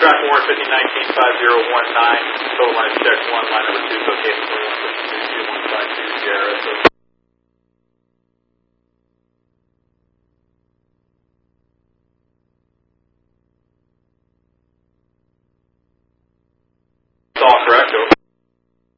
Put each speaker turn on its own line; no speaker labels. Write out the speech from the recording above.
track warrant 5019-5019, total line check 1, line number 2, located 4152 Sierra.